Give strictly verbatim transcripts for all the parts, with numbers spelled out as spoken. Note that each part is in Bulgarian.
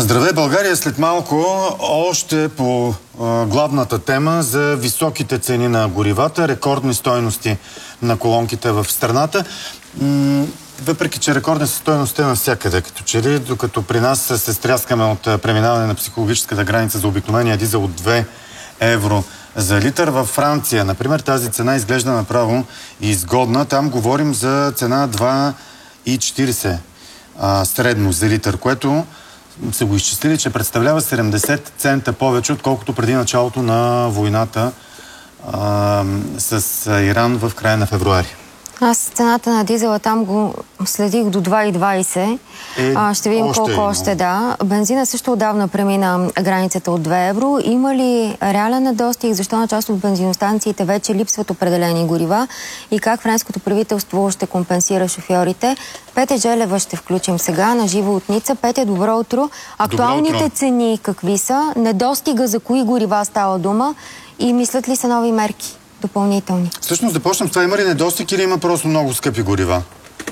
Здравей, България! След малко още по а, главната тема за високите цени на горивата, рекордни стойности на колонките в страната. М въпреки, че рекордни са стойности навсякъде, като че ли, докато при нас се стряскаме от преминаване на психологическата граница за обикновения дизел от две евро за литър. Във Франция, например, тази цена изглежда направо изгодна. Там говорим за цена два и четиридесет а, средно за литър, което се го изчислили, че представлява седемдесет цента повече, отколкото преди началото на войната а, с Иран в края на февруари. Аз цената на дизела там го следих до два и двадесет. Е, а, ще видим колко е, още, да. Бензина също отдавна премина границата от две евро. Има ли реален недостиг? Защо на част от бензиностанциите вече липсват определени горива? И как френското правителство ще компенсира шофьорите? Петя Желева ще включим сега на живо от Ница. Петя, добро утро. Актуалните добро утро. Цени какви са? Недостига за кои горива става дума? И мислят ли са нови мерки? Допълнителни. Всъщност да почнем с това. Има ли недостиг или има просто много скъпи горива?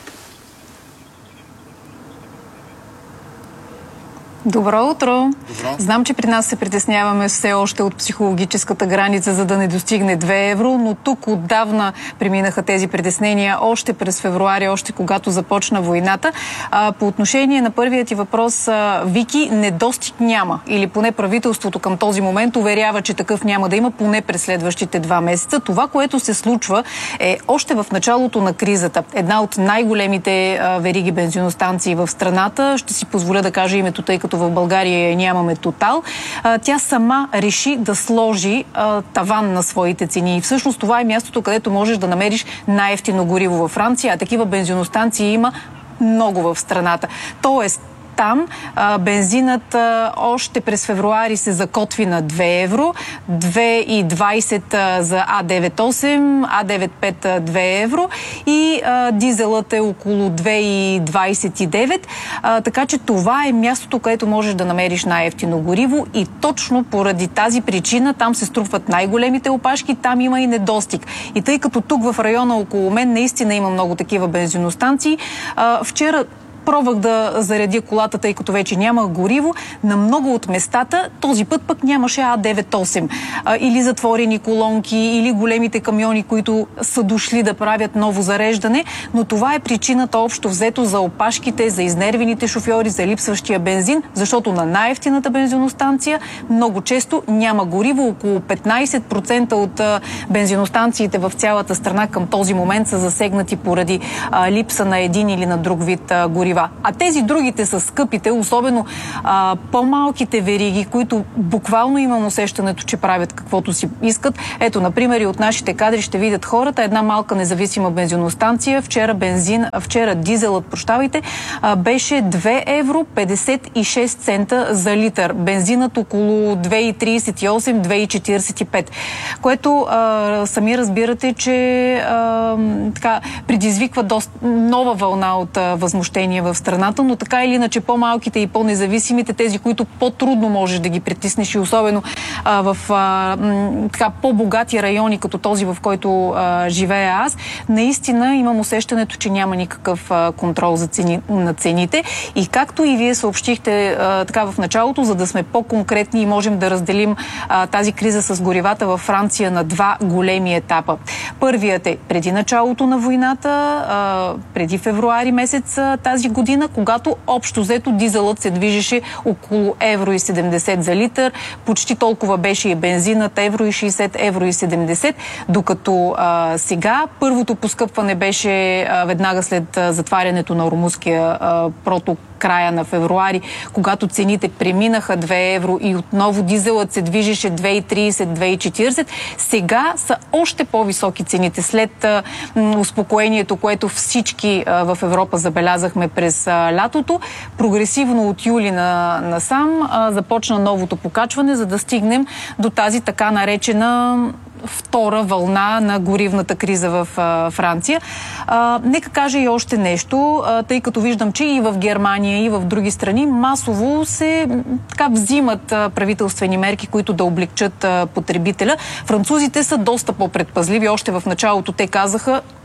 Добро утро! Добро. Знам, че при нас се притесняваме все още от психологическата граница, за да не достигне две евро, но тук отдавна преминаха тези притеснения още през февруари, още когато започна войната. А, по отношение на първият ти въпрос, а, Вики, недостиг няма. Или поне правителството към този момент уверява, че такъв няма да има поне през следващите два месеца. Това, което се случва, е още в началото на кризата. Една от най-големите а, вериги бензиностанции в страната, ще си позволя да кажа името, тъй като в България нямаме Тотал, тя сама реши да сложи а, таван на своите цени. И всъщност това е мястото, където можеш да намериш най-евтино гориво във Франция, а такива бензиностанции има много в страната. Тоест, там а, бензинът а, още през февруари се закотви на две евро, две и двадесет а, за А девет осем, А девет пет а, две евро и а, дизелът е около две и двадесет и девет. А, така че това е мястото, където можеш да намериш най-евтино гориво и точно поради тази причина там се струпват най-големите опашки, там има и недостиг. И тъй като тук в района около мен наистина има много такива бензиностанции, а, вчера пробвах да заредя колата, тъй като вече няма гориво. На много от местата този път пък нямаше А девет осем. А, или затворени колонки, или големите камиони, които са дошли да правят ново зареждане. Но това е причината общо взето за опашките, за изнервените шофьори, за липсващия бензин, защото на най-евтината бензиностанция много често няма гориво. Около петнадесет процента от а, бензиностанциите в цялата страна към този момент са засегнати поради а, липса на един или на друг вид а, гориво. А тези другите са скъпите, особено по-малките вериги, които буквално имам усещането, че правят каквото си искат. Ето, например, и от нашите кадри ще видят хората. Една малка независима бензиностанция. Вчера бензин, вчера дизелът, прощавайте, беше две евро петдесет и шест цента за литър. Бензинът около две и тридесет и осем, две и четиридесет и пет. Което а, сами разбирате, че а, така, предизвиква доста нова вълна от а, възмущение в страната, но така или иначе по-малките и по-независимите, тези, които по-трудно можеш да ги притиснеш и особено а, в а, така по-богати райони, като този, в който а, живея аз, наистина имам усещането, че няма никакъв а, контрол за цени, на цените. И както и вие съобщихте а, така в началото, за да сме по-конкретни и можем да разделим а, тази криза с горивата във Франция на два големи етапа. Първият е преди началото на войната, а, преди февруари месец а, тази година, когато общо взето дизелът се движеше около евро и седемдесет за литър, почти толкова беше и бензинът, евро и шейсет, евро и седемдесет, докато а, сега първото поскъпване беше а, веднага след а, затварянето на Ормузския а, проток края на февруари, когато цените преминаха две евро и отново дизелът се движеше две и тридесет, две и четиридесет. Сега са още по-високи цените. След а, успокоението, което всички а, в Европа забелязахме през а, лятото, прогресивно от юли на, насам а, започна новото покачване, за да стигнем до тази така наречена втора вълна на горивната криза в а, Франция. А, нека кажа и още нещо, а, тъй като виждам, че и в Германия, и в други страни масово се така взимат а, правителствени мерки, които да облегчат а, потребителя. Французите са доста по-предпазливи. Още в началото те казаха: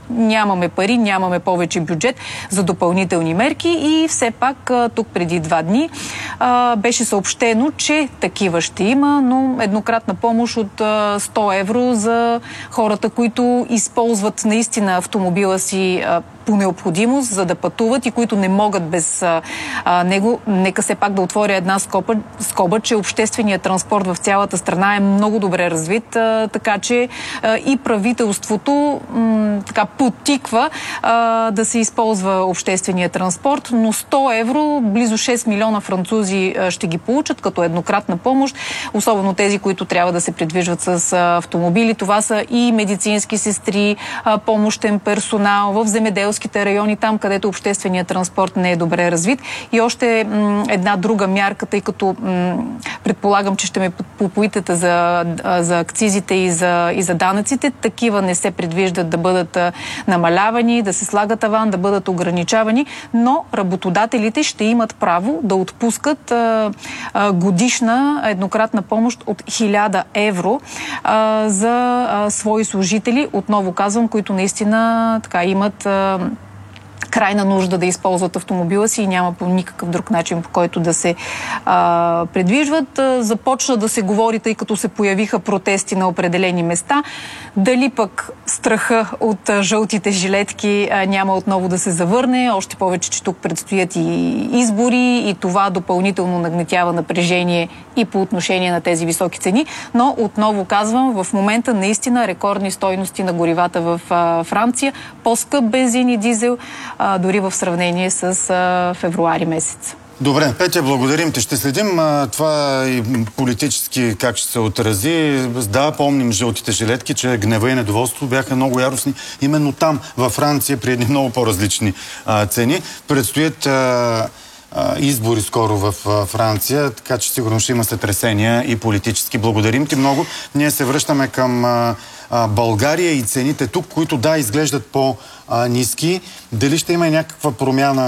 нямаме пари, нямаме повече бюджет за допълнителни мерки и все пак тук преди два дни а, беше съобщено, че такива ще има, но еднократна помощ от а, сто евро за хората, които използват наистина автомобила си а, по необходимост, за да пътуват и които не могат без а, а, него. Нека все пак да отворя една скоба, скоба, че общественият транспорт в цялата страна е много добре развит, а, така че а, и правителството м, така подтиква а, да се използва обществения транспорт, но сто евро, близо шест милиона французи а, ще ги получат като еднократна помощ, особено тези, които трябва да се придвижват с а, автомобили. Това са и медицински сестри, а, помощен персонал в земеделските райони, там където общественият транспорт не е добре развит. И още м, една друга мярка, тъй като м, предполагам, че ще ме попоитате за, за акцизите и за, и за данъците. Такива не се предвиждат да бъдат а, намалявани, да се слага таван, да бъдат ограничавани, но работодателите ще имат право да отпускат а, а, годишна еднократна помощ от хиляда евро а, за а, свои служители, отново казвам, които наистина така имат а, крайна нужда да използват автомобила си и няма по никакъв друг начин, по който да се а, предвижват. Започна да се говори, тъй като се появиха протести на определени места. Дали пък страха от а, жълтите жилетки а, няма отново да се завърне, още повече, че тук предстоят и избори и това допълнително нагнетява напрежение и по отношение на тези високи цени. Но отново казвам, в момента наистина рекордни стойности на горивата в а, Франция, по-скъп бензин и дизел, а, дори в сравнение с а, февруари месец. Добре, Петя, благодарим ти. Ще следим а, това и политически как ще се отрази. Да, помним жълтите жилетки, че гнева и недоволството бяха много яростни. Именно там, във Франция, при едни много по-различни а, цени. Предстоят а, а, избори скоро в а, Франция, така че сигурно ще има сътресения и политически. Благодарим ти много. Ние се връщаме към а, а, България и цените тук, които да, изглеждат по-ниски. Дали ще има някаква промяна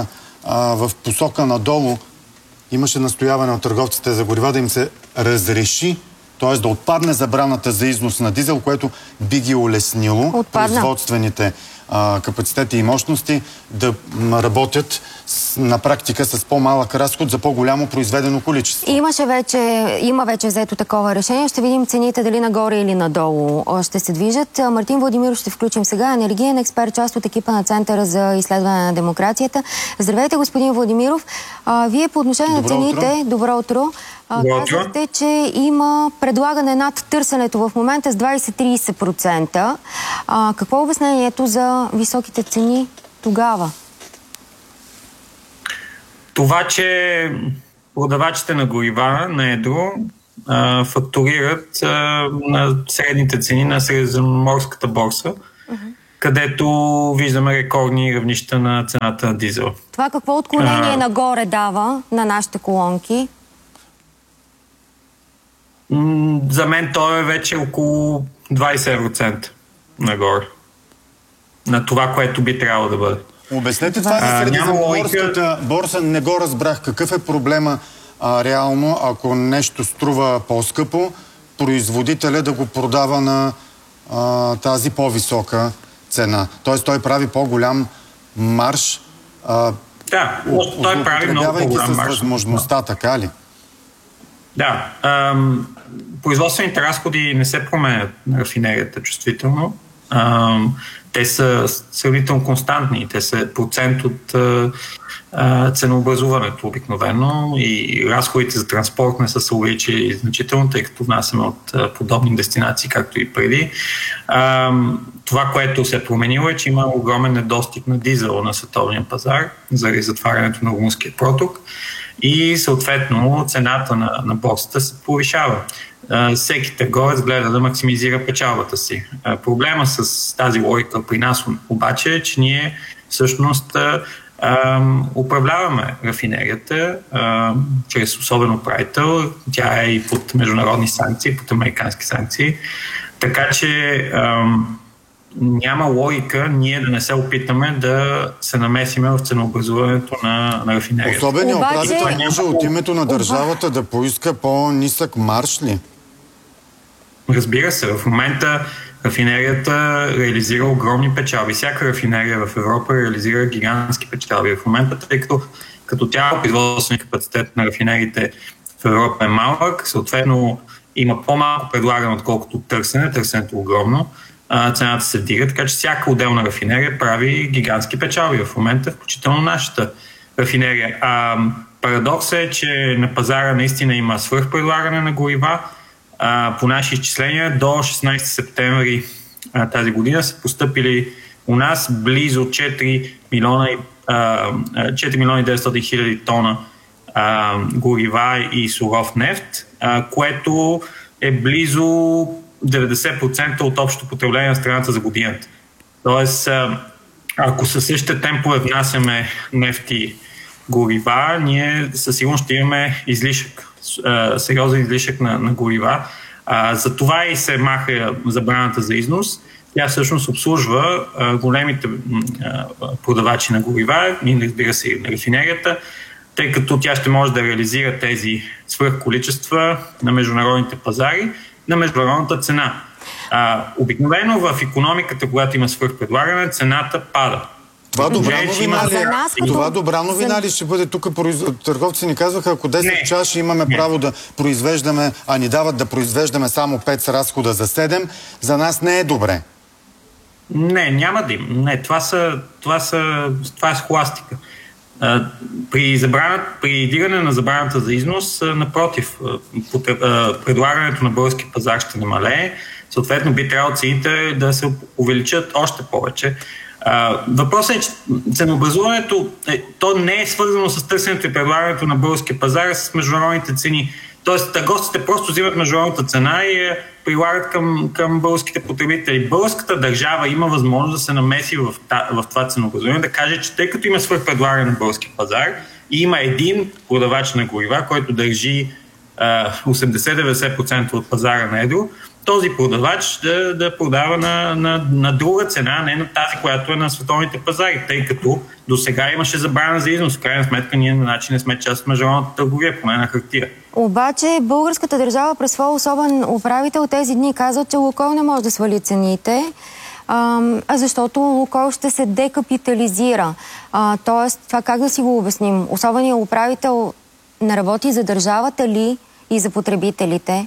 в посока надолу? Имаше настояване от търговците за горива да им се разреши, т.е. да отпадне забраната за износ на дизел, което би ги улеснило Отпадна. производствените а, капацитети и мощности да работят с, на практика с по-малък разход за по-голямо произведено количество. Имаше вече, има вече взето такова решение. Ще видим цените дали нагоре или надолу ще се движат. Мартин Владимиров ще включим сега. Енергиен експерт, част от екипа на Центъра за изследване на демокрацията. Здравейте, господин Владимиров. А, вие по отношение на цените... Утро. Добро утро. А, казахте, че има предлагане над търсенето в момента с двайсет до трийсет процента. А, какво е обяснението за високите цени тогава? Това, че продавачите на горива на едро а, фактурират а, на средните цени на средиземноморската борса, uh-huh. където виждаме рекордни равнища на цената на дизел. Това какво отклонение а, нагоре дава на нашите колонки? М- за мен то е вече около двайсет евроцента нагоре. На това, което би трябвало да бъде. Обяснете това за средиземноморската борса. Не го разбрах. Какъв е проблема а, реално, ако нещо струва по-скъпо, производителя да го продава на а, тази по-висока цена? Тоест той прави по-голям марж. А, да, от, той прави много по-голям марж. С възможността, да. Така ли? Да. Ам, производствените разходи не се променят на рафинерията чувствително. Ам, те са сравнително константни. Те са процент от а, а, ценообразуването обикновено и разходите за транспорт не са се увеличили значително, тъй като внасяме от а, подобни дестинации, както и преди. А, това, което се е променило е, че има огромен недостиг на дизел на световния пазар заради затварянето на Румънския проток и съответно цената на, на борсата се повишава. Uh, всеки търговец гледа да максимизира печалбата си. Uh, проблема с тази логика при нас обаче е, че ние всъщност uh, uh, управляваме рафинерията uh, чрез особен управител. Тя е и под международни санкции, под американски санкции. Така че uh, няма логика ние да не се опитаме да се намесиме в ценообразуването на, на рафинерията. Особеният управител може от името на държавата да поиска по-нисък марж ли? Разбира се, в момента рафинерията реализира огромни печалби. Всяка рафинерия в Европа реализира гигантски печалби в момента, тъй като като тяло производствен капацитет на рафинериите в Европа е малък, съответно има по-малко предлагане, отколкото търсене, търсенето е огромно, цената се вдига, така че всяка отделна рафинерия прави гигантски печалби в момента, включително нашата рафинерия. А, парадоксът е, че на пазара наистина има свръхпредлагане на горива. А, по наши изчисления до шестнайсети септември а, тази година са постъпили у нас близо четири милиона и деветстотин хиляди тона а, горива и суров нефт, а, което е близо деветдесет процента от общото потребление на страната за годината. Тоест, а, ако със същите темпове внасяме нефт и горива, ние със сигурност ще имаме излишък, а, сериозен излишък на, на горива. А, за това и се маха забраната за износ. Тя всъщност обслужва а, големите а, продавачи на горива, и разбира се и на рафинерията, тъй като тя ще може да реализира тези свръхколичества на международните пазари на международната цена. А, обикновено в икономиката, когато има свръхпредлагане, цената пада. Това добра новина ли? като... Това добра новина ли ще бъде тук? Търговци ни казваха, ако десет не, чаши имаме не. право да произвеждаме, а ни дават да произвеждаме само пет с разхода за седем, за нас не е добре. Не, няма да има. Не, това са, това са, това е схоластика. При, забрана, при дигане на забраната за износ, напротив, предлагането на български пазар ще намалее. Съответно, би трябвало цените да се увеличат още повече. Въпросът е, че ценообразуването то не е свързано с търсенето и предлагането на българския пазар, а с международните цени. Тоест, търговците просто взимат международната цена и я прилагат към, към българските потребители. Българската държава има възможност да се намеси в, в това ценообразуване, да каже, че тъй като има свръхпредлагане на български пазар и има един продавач на горива, който държи осемдесет до деветдесет процента от пазара на едро, този продавач да, да продава на, на, на друга цена, не на тази, която е на световните пазари, тъй като до сега имаше забрана за износ. В крайна сметка ние на начин не сме част от международната търговия, поне на хартия. Обаче българската държава през своя особен управител тези дни казва, че Лукойл не може да свали цените, а, защото Лукойл ще се декапитализира. А, тоест, това как да си го обясним? Особеният управител не работи за държавата ли и за потребителите?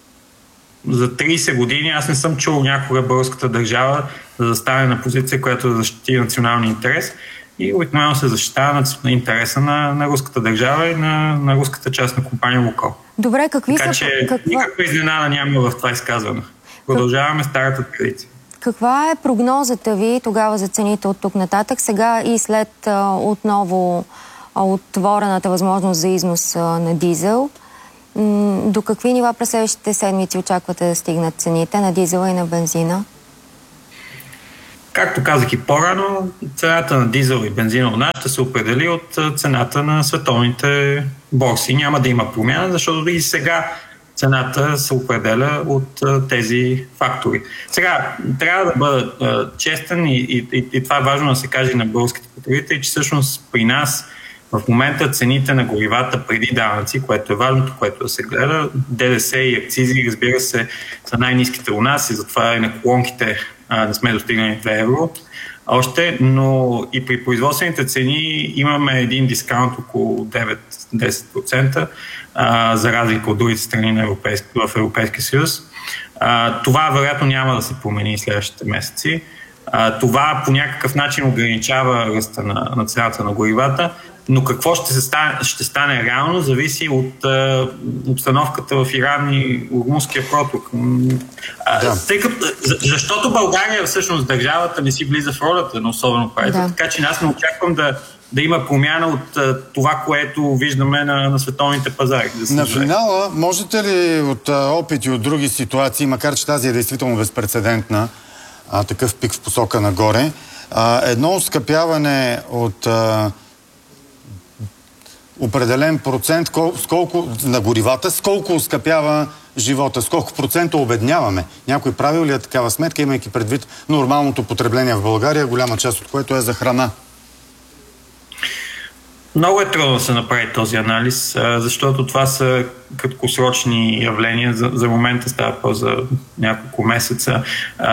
За трийсет години аз не съм чул някога българската държава да застане на позиция, която да защити националния интерес и обикновено се защитава на интереса на, на руската държава и на, на руската част на компания Лукойл. Добре, какви така, са... че каква... никаква изненада няма в това изказване. Продължаваме как... старата традиция. Каква е прогнозата ви тогава за цените от тук нататък, сега и след а, отново а, отворената възможност за износ а, на дизел? До какви нива през следващите седмици очаквате да стигнат цените на дизела и на бензина? Както казах и по-рано, цената на дизел и бензина у нас ще се определи от цената на световните борси. Няма да има промяна, защото и сега цената се определя от тези фактори. Сега, трябва да бъда честен и, и, и това е важно да се каже на българските потребители, че всъщност при нас в момента цените на горивата преди данъци, което е важното, което да се гледа, ДДС и акцизи, разбира се, са най-ниските у нас и затова и на колонките а, не сме достигнали две евро още, но и при производствените цени имаме един дискаунт около девет до десет процента, а, за разлика от другите страни на Европейски, в Европейския съюз. А, това вероятно няма да се промени следващите месеци. А, това по някакъв начин ограничава ръста на, на цената на горивата, но какво ще, се стане, ще стане реално, зависи от а, обстановката в Иран и Ормузския проток. Да. Тъй като, защото България всъщност държавата не си влиза в ролята на особено правителство, да. Така че аз не очаквам да, да има промяна от а, това, което виждаме на, на световните пазари. Да на финала, можете ли от а, опити от други ситуации, макар че тази е действително безпрецедентна, а, такъв пик в посока нагоре, а, едно оскъпяване от а, определен процент кол, с колко, на горивата, с колко оскъпява живота, с колко процента обедняваме. Някой правил ли е такава сметка, имайки предвид нормалното потребление в България, голяма част от което е за храна? Много е трудно да се направи този анализ, защото това са краткосрочни явления. За, за момента става по за няколко месеца.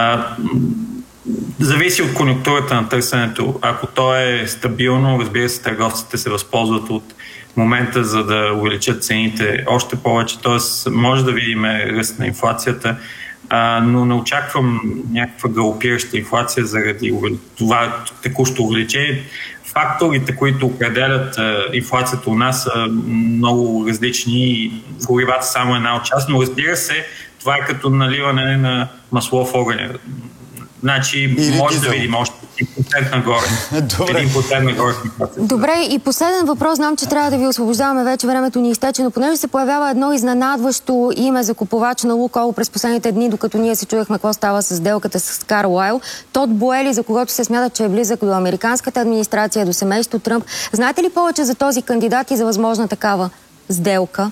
Зависи от конюнктурата на търсенето. Ако то е стабилно, разбира се, търговците се възползват от момента, за да увеличат цените още повече. Т.е. може да видим ръст на инфлацията, но не очаквам някаква галопираща инфлация заради това текущо увеличение. Факторите, които определят е, инфлацията у нас са много различни. Горивата само една от част, но разбира се, това е като наливане на масло в огъня. Значи Или може дизел. да видим още един процент нагоре. Добре. един процент нагоре. Добре, и последен въпрос. Знам, че трябва да ви освобождаваме, вече времето ни изтече, но понеже се появява едно изненадващо име за купувач на Лукойл през последните дни, докато ние се чудехме какво става с сделката с Карлайл, Тод Боели, за когото се смята, че е близък до американската администрация, до семейството Тръмп. Знаете ли повече за този кандидат и за възможна такава сделка?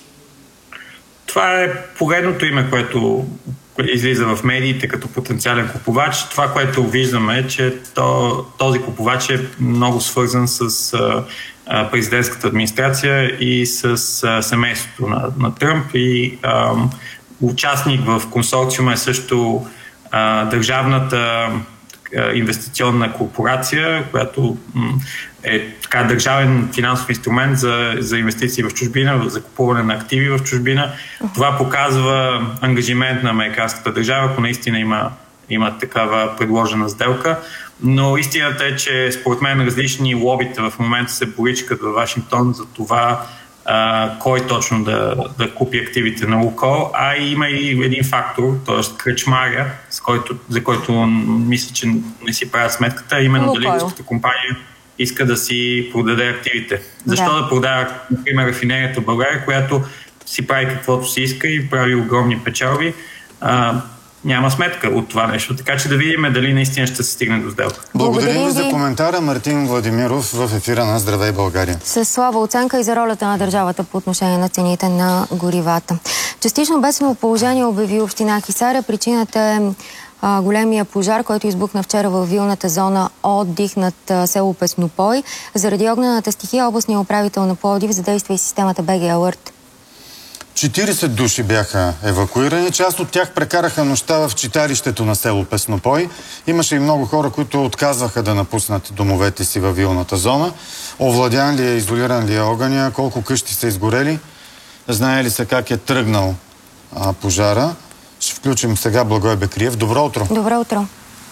Това е поредното име, което излиза в медиите като потенциален купувач. Това, което виждаме е, че то, този купувач е много свързан с а, президентската администрация и с а, семейството на, на Тръмп и а, участник в консорциума е също а, държавната инвестиционна корпорация, която е така държавен финансов инструмент за, за инвестиции в чужбина, за купуване на активи в чужбина. Това показва ангажимент на американската държава, ако наистина има, има такава предложена сделка. Но истината е, че според мен различни лобита в момента се поричкат във Вашингтон за това Uh, кой точно да, да купи активите на Лукойл, а има и един фактор, т.е. кръчмаря, с който, за който мисля, че не си правят сметката, а именно Лукойл. дали руската компания иска да си продаде активите. Защо Да. да продава, например, рафинерията в България, която си прави каквото си иска и прави огромни печалби? Uh, няма сметка от това нещо. Така че да видим дали наистина ще се стигне до сделка. Благодарим ви за коментара. Мартин Владимиров в ефира на Здравей България. С слаба оценка и за ролята на държавата по отношение на цените на горивата. Частично бедствено положение обяви община Хисаря. Причината е а, големия пожар, който избухна вчера във вилната зона отдих над а, село Песнопой. Заради огнената стихия областният управител на Пловдив задейства и системата БГ Алърт. четирийсет души бяха евакуирани. Част от тях прекараха нощта в читалището на село Песнопой. Имаше и много хора, които отказваха да напуснат домовете си във вилната зона. Овладян ли е, изолиран ли е огъня, колко къщи са изгорели, знае ли се как е тръгнал а, пожара. Ще включим сега Благой Бекриев. Добро утро! Добро утро!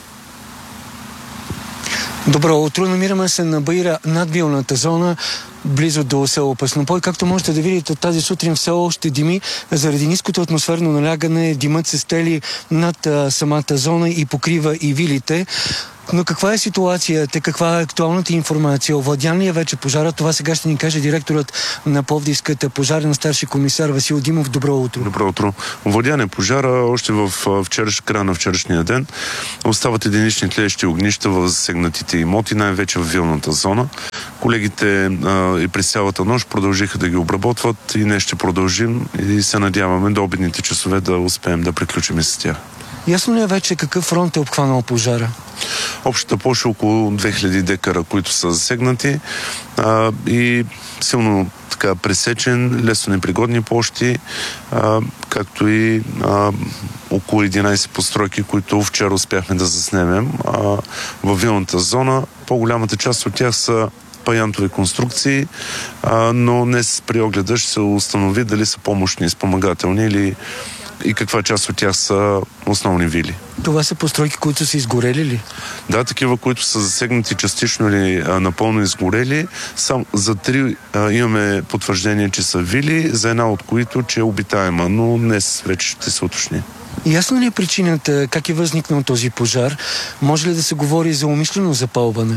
Добро утро! Намираме се на Баира над вилната зона, близо до село Песнопой. Както можете да видите, от тази сутрин в село още дими. Заради ниското атмосферно налягане димът се стели над а, самата зона и покрива и вилите. Но каква е ситуацията, каква е актуалната информация? Овладян ли е вече пожара? Това сега ще ни каже директорът на Пловдивската пожарна, старши комисар Васил Димов. Добро утро. Добро утро. Овладян е пожара още в вчераш, края на вчерашния ден. Остават единични тлеещи огнища в засегнатите имоти, най-вече в вилната зона. Колегите а, и през цялата нощ продължиха да ги обработват и днес ще продължим и се надяваме до обедните часове да успеем да приключим с тях. Ясно ли е вече какъв фронт е обхванал пожара? Общата площ е около две хиляди декара, които са засегнати а, и силно така пресечен, лесно непригодни площи, а, както и а, около единайсет постройки, които вчера успяхме да заснемем а, във вилната зона. По-голямата част от тях са паянтови конструкции, а, но днес при огледа ще се установи дали са помощни, спомагателни или и каква част от тях са основни вили. Това са постройки, които са изгорели ли? Да, такива, които са засегнати частично или а, напълно изгорели. Сам, за три а, имаме потвърждение, че са вили, за една от които, че е обитаема, но днес вече ще се уточни. Ясно ли е причината, как е възникнал този пожар? Може ли да се говори за умишлено запалване?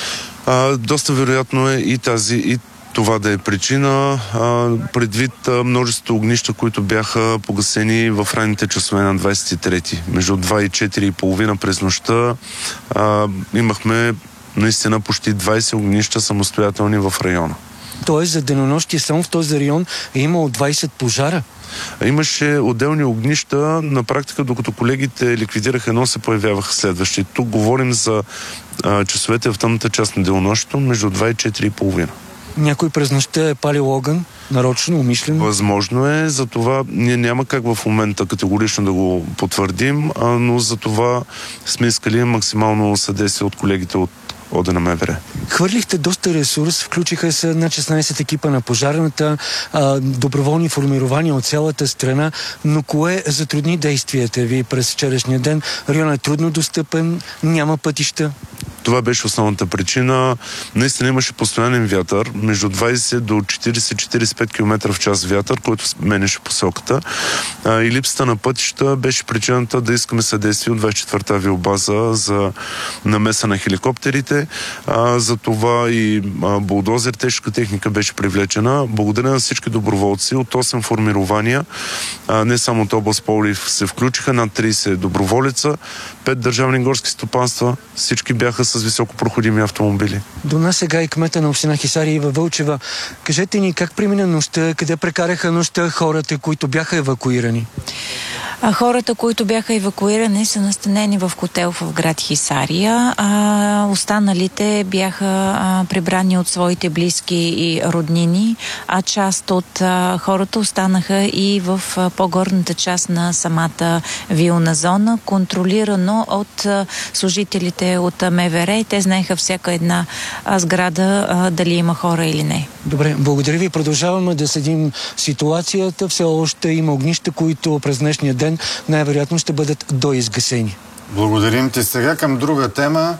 А, доста вероятно е и тази и това да е причина, а, предвид а, множество огнища, които бяха погасени в ранните часове на двайсет и трети. Между два и четири и половина през нощта а, имахме наистина почти двайсет огнища самостоятелни в района. Тоест за денонощие само в този район е имало двайсет пожара? Имаше отделни огнища, на практика, докато колегите ликвидираха едно, се появяваха следващи. Тук говорим за а, часовете в тъмната част на денонощието между два и четири и половина. някой през нощта е палил огън, нарочно, умишлено? Възможно е, за това ние няма как в момента категорично да го потвърдим, а, но за това сме искали максимално съдействие от колегите от ОД на МВР. Хвърлихте доста ресурс, включиха се над шестнайсет екипа на пожарната, а, доброволни формирования от цялата страна, но кое затрудни действията ви през вчерашния ден? Районът е трудно достъпен, няма пътища. Това беше основната причина. Наистина имаше постоянен вятър, между двайсет до четирийсет до четирийсет и пет км в час вятър, който менеше посоката. А, и липсата на пътища беше причината да искаме съдействие от двайсет и четвърта авиобаза за намеса на хеликоптерите. А, за това и а, булдозер, тежка техника беше привлечена. Благодаря на всички доброволци от осем формирования. А, не само от област Пловдив се включиха, над трийсет доброволеца, пет държавни горски стопанства. Всички бяха с високопроходими автомобили. До нас сега и кмета на община Хисаря Ива Вълчева. Кажете ни как премина нощта, къде прекараха нощта хората, които бяха евакуирани? А хората, които бяха евакуирани, са настанени в хотел в град Хисария. А останалите бяха а, прибрани от своите близки и роднини, а част от а, хората останаха и в а, по-горната част на самата вилна зона, контролирано от а, служителите от а, МВР. Те знаеха всяка една а, сграда а, дали има хора или не. Добре, благодаря ви. Продължаваме да следим ситуацията. Все още има огнища, които през днешния ден най-вероятно ще бъдат доизгасени. Благодарим ти. Сега към друга тема.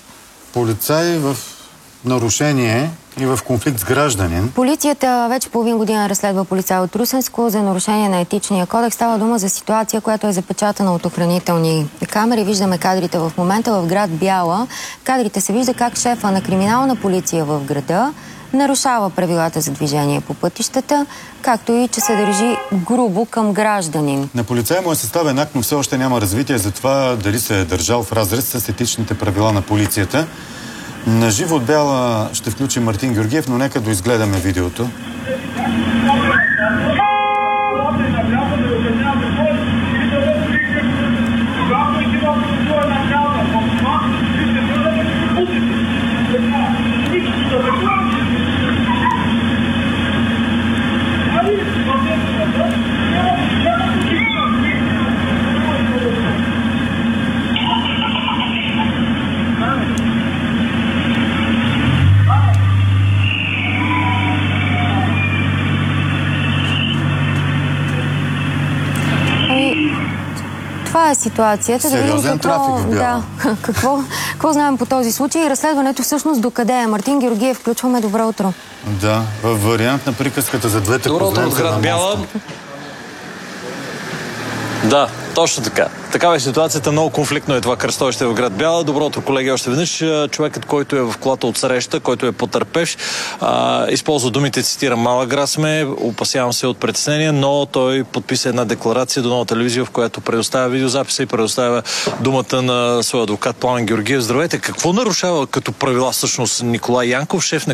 Полицай в нарушение и в конфликт с гражданин. Полицията вече половин година разследва полицай от Русенско за нарушение на етичния кодекс. Става дума за ситуация, която е запечатана от охранителни камери. Виждаме кадрите в момента в град Бяла. Кадрите се вижда как шефа на криминална полиция в града нарушава правилата за движение по пътищата, както и че се държи грубо към гражданин. На полицай му е съставен акт, но все още няма развитие за това дали се е държал в разрез с етичните правила на полицията. На живо от Бяла ще включи Мартин Георгиев, но нека доизгледаме видеото. Това е ситуацията. Сериозен да видим какво, трафик в Бяла. Да, какво, какво знаем по този случай. Разследването всъщност докъде е? Мартин Георгиев, включваме. Добро утро. Да, във вариант на приказката за двете Доброто от град Бяла. Да, точно така. Такава е ситуацията. Много конфликтно е това кръстовище в град Бяла. Доброто, колеги, още веднъж. Човекът, който е в колата от среща, който е потърпевш, а, използва думите, цитирам: малък град сме, опасявам се от притеснения, но той подписа една декларация до Нова телевизия, в която предоставя видеозаписа и предоставя думата на своя адвокат Пламен Георгиев. Здравейте, какво нарушава като правила всъщност Николай Янков, шеф на